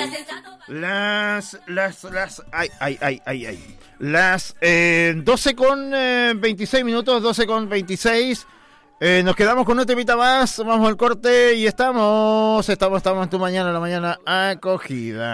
Las 12 con 26 minutos, 12 con 26. Nos quedamos con un temita más, vamos al corte y estamos en tu mañana, la mañana acogida.